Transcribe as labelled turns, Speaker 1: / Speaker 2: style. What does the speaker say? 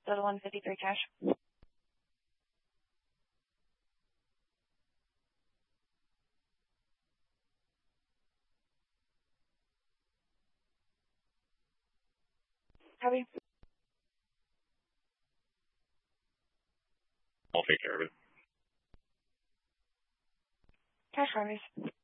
Speaker 1: So the 153 cash. Copy.
Speaker 2: I'll take care of it.
Speaker 1: Cash Harvey's.